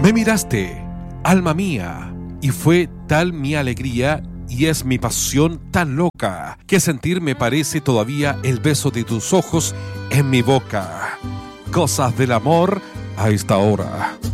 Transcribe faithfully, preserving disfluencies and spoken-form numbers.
Me miraste, alma mía, y fue tal mi alegría y es mi pasión tan loca que sentir me parece todavía el beso de tus ojos en mi boca. Cosas del amor a esta hora.